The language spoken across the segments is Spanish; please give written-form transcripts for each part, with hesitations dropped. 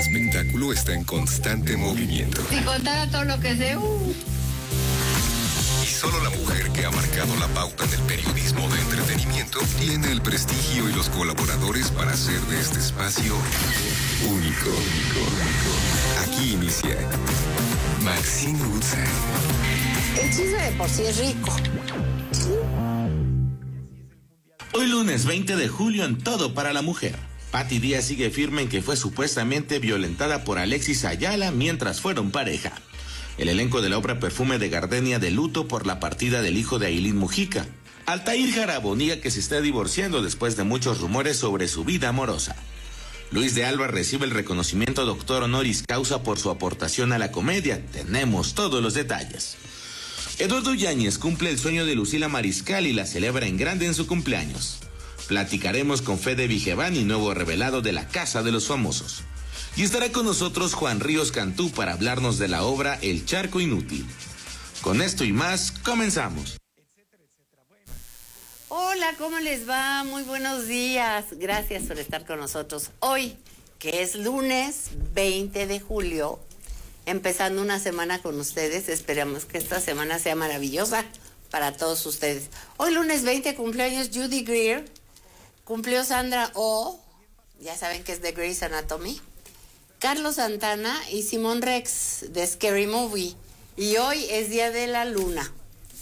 espectáculo está en constante movimiento. Si contara todo lo que sé, Y solo la mujer que ha marcado la pauta en el periodismo de entretenimiento tiene el prestigio y los colaboradores para hacer de este espacio único. Aquí inicia Maxine Woodside. El chisme de por sí es rico. Hoy lunes 20 de julio en Todo para la Mujer. Patti Díaz sigue firme en que fue supuestamente violentada por Alexis Ayala mientras fueron pareja. El elenco de la obra Perfume de Gardenia de luto por la partida del hijo de Ailín Mujica. Altair Jarabo niega que se está divorciando después de muchos rumores sobre su vida amorosa. Luis de Alba recibe el reconocimiento doctor honoris causa por su aportación a la comedia. Tenemos todos los detalles. Eduardo Yáñez cumple el sueño de Lucila Mariscal y la celebra en grande en su cumpleaños. Platicaremos con Fede Vigevani, nuevo revelado de la Casa de los Famosos. Y estará con nosotros Juan Ríos Cantú para hablarnos de la obra El Charco Inútil. Con esto y más, comenzamos. Hola, ¿cómo les va? Muy buenos días. Gracias por estar con nosotros hoy, que es lunes 20 de julio, empezando una semana con ustedes. Esperamos que esta semana sea maravillosa para todos ustedes. Hoy lunes 20 cumpleaños Judy Greer, cumplió Sandra Oh, ya saben que es de Grey's Anatomy, Carlos Santana y Simón Rex de Scary Movie. Y hoy es Día de la Luna.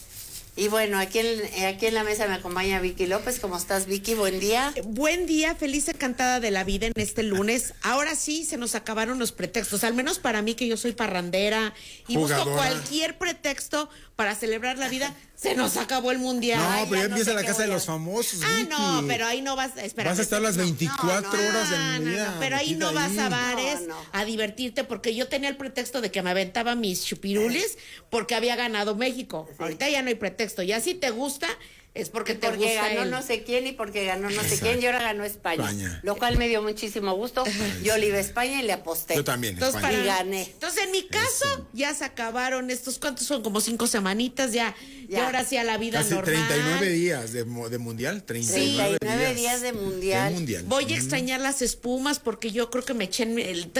Y bueno, aquí en la mesa me acompaña Vicky López. ¿Cómo estás, Vicky? Buen día. Buen día, feliz encantada de la vida en este lunes. Ahora sí se nos acabaron los pretextos, al menos para mí, que yo soy parrandera y jugadora. busco cualquier pretexto para celebrar la vida. Se nos acabó el mundial. No, pero ya no empieza sé la qué Casa de voy a- los Famosos, Ah, Vicky. no, pero ahí no vas, espera. Vas a estar las 24 horas del No, día. pero ahí no metida vas a bares No. a divertirte, porque yo tenía el pretexto de que me aventaba mis chupirulis porque había ganado México. Sí. Ahorita ya no hay pretexto. Ya si te gusta, es porque te Porque gusta ganó él. no sé quién y porque ganó no sé Exacto. quién y ahora ganó España. Lo cual me dio muchísimo gusto. Yo le iba a España y le aposté. Yo también, Entonces, España. Y gané. Entonces, en mi caso, ya se acabaron estos, ¿cuántos son? Como 5 semanitas, ya. Y ahora sí a la vida Casi normal. 39 días de mundial. 39 días de mundial. Voy a extrañar las espumas porque yo creo que me eché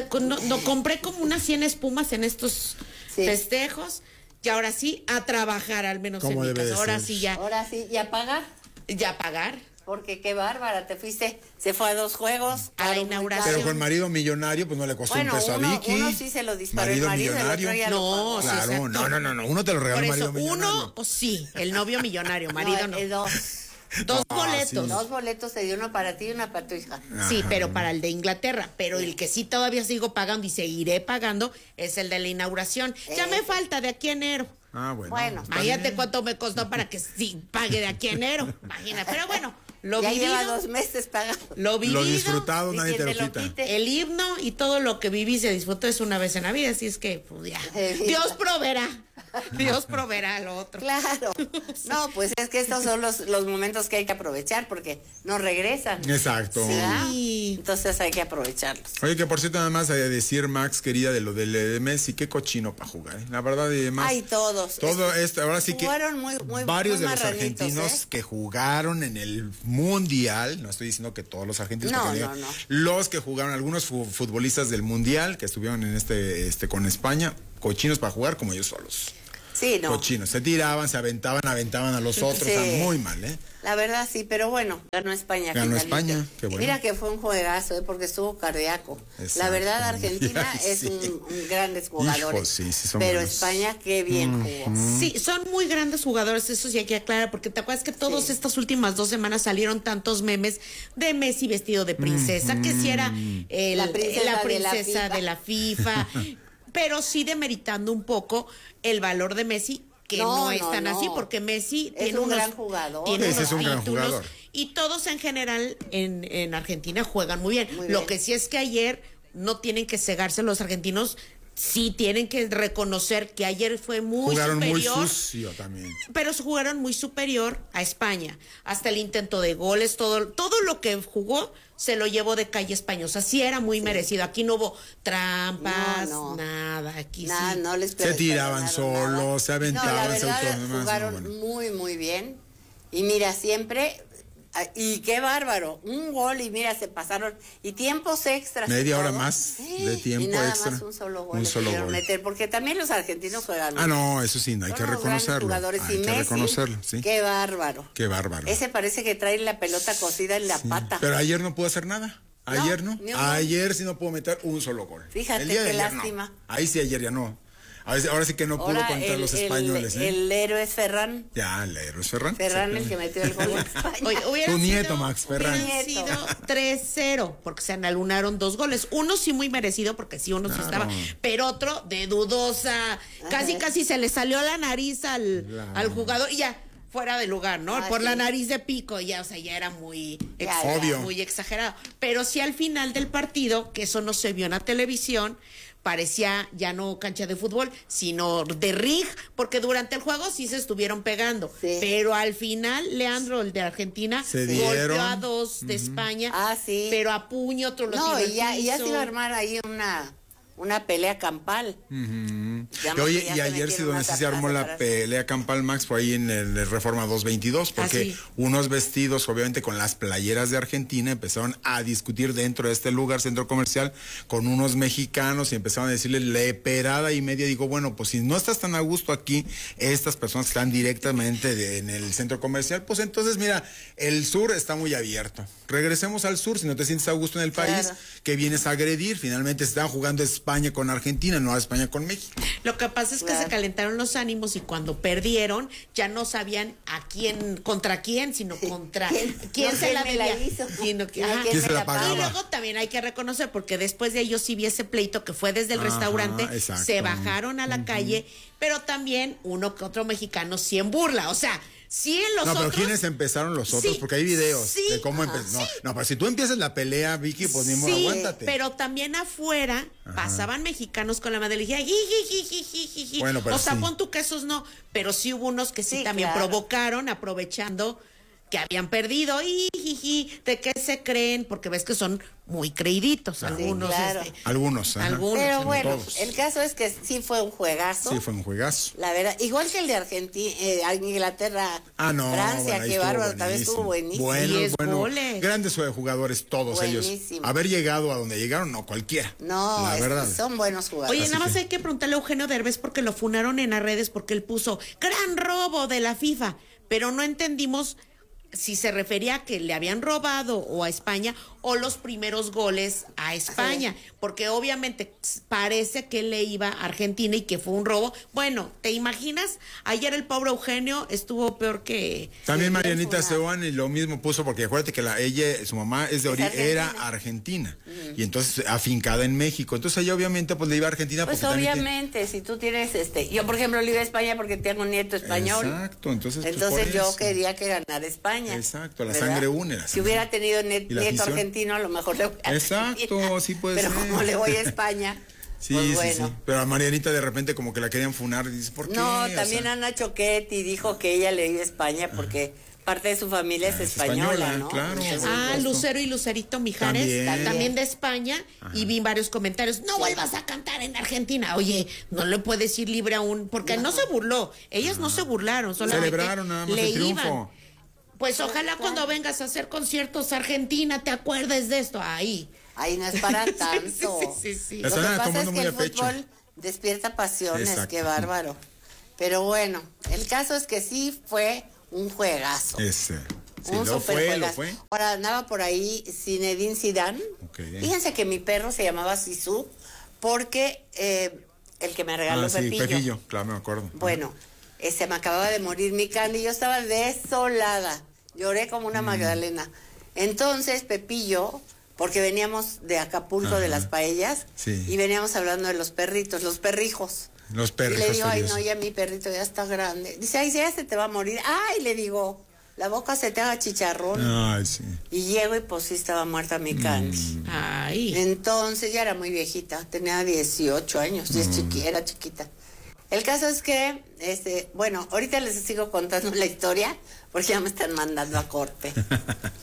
no compré como unas 100 espumas en estos Sí. festejos. Y ahora sí, a trabajar, al menos en Como mi debe casa. de Ahora ser. sí ya, Ahora sí, ¿y a pagar? ya pagar. Porque qué bárbara, te fuiste, se fue a 2 juegos. A la claro, muy inauguración. Pero con marido millonario, pues no le costó Bueno, un peso a Vicky. uno sí se lo disparó el marido, el otro ya lo No, pagó. sí, Claro, exacto. no, uno te lo regaló Por marido eso, millonario. uno, sí, el novio millonario, marido no. Dos. Dos Ah, boletos. sí. 2 boletos se dio, uno para ti y una para tu hija. Sí, Ajá. pero para el de Inglaterra. Pero el que sí todavía sigo pagando y seguiré pagando es el de la inauguración. Ya me falta de aquí a enero. Ah, bueno. Bueno. está Imagínate bien. cuánto me costó para que sí pague de aquí a enero. Imagínate. Pero bueno, lo Ya lleva vivido, 2 meses pagando. lo vivido, Lo disfrutado, Y nadie quien te lo quita. quite. el himno y todo lo que viví se disfrutó es una vez en la vida. Así es que, pues ya. Dios proveerá. Dios proveerá lo otro. Claro. No, pues es que estos son los momentos que hay que aprovechar porque no regresan. Exacto. Sí. Entonces hay que aprovecharlos. Oye, que por cierto, nada más decir, Max, querida, de lo de Messi, qué cochino para jugar. La verdad, y además. Ay, todos. Todo esto, ahora sí que. Jugaron muy varios muy de los marranitos, argentinos ¿eh? que jugaron en el Mundial, no estoy diciendo que todos los argentinos, No, porque no, digo, no. los que jugaron, algunos futbolistas del Mundial que estuvieron en con España, cochinos para jugar como ellos solos. Sí, no. Cochinos, se tiraban, se aventaban a los otros, Sí. están muy mal, ¿eh? La verdad sí, pero bueno, ganó España. Ganó finalmente. España, qué bueno. Mira que fue un juegazo, porque estuvo cardíaco. Exacto. La verdad, Argentina Ay, es sí. un grandes jugadores. Hijo, sí, sí son pero buenos. España, qué bien jugó. Sí, son muy grandes jugadores, eso sí hay que aclarar, porque te acuerdas que todas Sí. estas últimas 2 semanas salieron tantos memes de Messi vestido de princesa, que si era La princesa de la FIFA, pero sí demeritando un poco el valor de Messi, que no es tan así, porque Messi Es tiene un unos gran jugador. tiene Ese unos es un gran títulos, jugador. y todos en general en Argentina juegan muy bien. Muy Lo bien. que sí es que ayer no tienen que cegarse los argentinos. Sí tienen que reconocer que ayer fue muy Jugaron superior. muy sucio también. Pero se jugaron muy superior a España. Hasta el intento de goles, todo lo que jugó se lo llevó de calle España. O sea, sí era muy merecido. Aquí no hubo trampas, No. nada. Aquí Nada, sí. no les Se tiraban perdonaron solos, se aventaban, No, la se verdad, autonomaban, jugaron bueno. muy, muy bien. Y mira, siempre Y qué bárbaro, un gol y mira, se pasaron, y tiempos extras. Media hora todo. más de tiempo y nada extra. más un solo gol. Un le solo pudieron gol. meter, porque también los argentinos juegan. Ah, no, eso sí, hay Son que unos grandes reconocerlo. jugadores. Hay Y que Messi, reconocerlo, sí. Qué bárbaro. Qué bárbaro. Ese parece que trae la pelota cosida en la pata. Pero ayer no pudo hacer nada. Ayer no. ni un Ayer sí no pudo meter un solo gol. Fíjate El día de qué ayer lástima. no. Ahí sí, ayer ya no. Ahora sí que no pudo Ahora contra los españoles. el héroe es Ferran. Ya, el héroe es Ferran. Ferran, el que metió el gol en España. Oye, hubiera Tu nieto, sido- Max Ferran. Hubiera sido 3-0, porque se anularon 2 goles. Uno sí muy merecido, porque sí, uno sí Claro. estaba, pero otro de dudosa. Casi se le salió la nariz al jugador y ya, fuera de lugar, ¿no? Ah, Por la sí. nariz de pico, ya, o sea, ya era muy, Ya, Obvio. muy exagerado. Pero sí al final del partido, que eso no se vio en la televisión, parecía ya no cancha de fútbol, sino de ring, porque durante el juego sí se estuvieron pegando. Sí. Pero al final, Leandro, el de Argentina, Se golpeó dieron. a 2 de España, Ah, sí. pero a puño, otro lo No, tiró al y ya se piso. iba a armar ahí una pelea campal. Ya Y oye, ya y se ayer sí metieron donde más sí se armó atrás, la atrás. pelea campal, Max, fue ahí en el Reforma 222, porque sí. unos vestidos, obviamente con las playeras de Argentina, empezaron a discutir dentro de este lugar, centro comercial, con unos mexicanos y empezaron a decirle leperada y media. Digo, bueno, pues si no estás tan a gusto aquí, estas personas que están directamente en el centro comercial, pues entonces mira, el sur está muy abierto. Regresemos al sur, si no te sientes a gusto en el país, Claro. que vienes a agredir. Finalmente se están jugando España con Argentina, no a España con México. Lo que pasa es que Claro. se calentaron los ánimos y cuando perdieron ya no sabían contra quién, sino contra quién No, se la quién me la debía. hizo. Sino que, Ay, ajá. ¿quién ¿Quién me se la la pagaba? Y luego también hay que reconocer, porque después de ellos sí vi ese pleito que fue desde el Ajá, restaurante, exacto. se bajaron a la calle, pero también uno que otro mexicano sí en burla. O sea, sí en los No, pero otros. ¿quiénes empezaron los otros? Sí, Porque hay videos sí, de cómo empezó. No, pero si tú empiezas la pelea, Vicky, pues ni modo, Sí, aguántate. pero también afuera pasaban mexicanos con la madre y le decían, "Jijijijijiji". Bueno, pero o sea, sí. pon tú que esos no, pero sí hubo unos que sí, Sí, también claro. provocaron, aprovechando que habían perdido, ¿de qué se creen? Porque ves que son muy creíditos, algunos. claro. Algunos, ajá. Algunos. Pero no bueno, todos. el caso es que sí fue un juegazo. Sí, fue un juegazo. La verdad, igual que el de Argentina, Inglaterra, Ah, no. Francia, bueno, ahí qué estuvo bárbaro, también estuvo buenísimo. Bueno, 10 bueno. goles. Grandes jugadores todos ellos. Buenísimo. Haber llegado a donde llegaron, no cualquiera. No, la verdad. son buenos jugadores. Oye, Así nada más que- hay que preguntarle a Eugenio Derbez porque lo funaron en las redes porque él puso gran robo de la FIFA, pero no entendimos si se refería a que le habían robado o a España o los primeros goles a España, porque obviamente parece que le iba a Argentina y que fue un robo. Bueno, ¿te imaginas? Ayer el pobre Eugenio estuvo peor que... También Sí, Marianita fue una- Seoane lo mismo puso, porque acuérdate que su mamá es de Es era argentina. argentina. Y entonces afincada en México. Entonces ella obviamente pues le iba a Argentina Pues porque también tiene- obviamente, si tú tienes yo por ejemplo le iba a España porque tengo un nieto español. Exacto, entonces pues, Entonces por yo eso. quería que ganara España. Exacto, la ¿verdad? sangre une, la Si sangre. hubiera tenido Y la nieto afición. argentino, a lo mejor le voy a Exacto, Argentina. sí puede Pero ser. como le voy a España, Sí, pues sí, bueno. sí. Pero a Marianita de repente como que la querían funar y dice, ¿por qué? No, O también sea, Ana Choquetti dijo que ella le iba a España porque parte de su familia es es española, española, ¿no? claro. Entonces, Ah, supuesto. Lucero y Lucerito Mijares, También. también de España, y vi varios comentarios, no vuelvas a cantar en Argentina. Oye, no le puedes ir libre a un... Porque no se burló, ellas no se burlaron, solamente Celebraron nada más le el triunfo. iban. Pues ojalá cuando vengas a hacer conciertos a Argentina te acuerdes de esto. Ahí. Ahí no es para tanto. Sí. Lo que Están pasa es tomando que muy el a pecho. fútbol despierta pasiones, Exacto. qué bárbaro. Pero bueno, el caso es que sí fue un juegazo. Sí, Un lo super fue, lo juegazo. fue. Ahora andaba por ahí Zinedine Zidane. Ok. Fíjense que mi perro se llamaba Sisu porque el que me regaló Ah, sí, Pepillo. Pepillo, claro, me acuerdo. Bueno, se me acababa de morir mi Candy, yo estaba desolada, lloré como una Magdalena. Entonces Pepillo, porque veníamos de Acapulco de las paellas, Sí. y veníamos hablando de los perritos, los perrijos. Los Y perrijos. le digo, ay felices. no, ya mi perrito ya está grande. Dice, ay, ya se te va a morir. Ay, le digo, la boca se te haga chicharrón. Ay, sí. Y llego y pues sí estaba muerta mi Candy. Ay. Entonces ya era muy viejita, tenía 18 años, y era chiquita. El caso es que, bueno, ahorita les sigo contando la historia porque ya me están mandando a corte.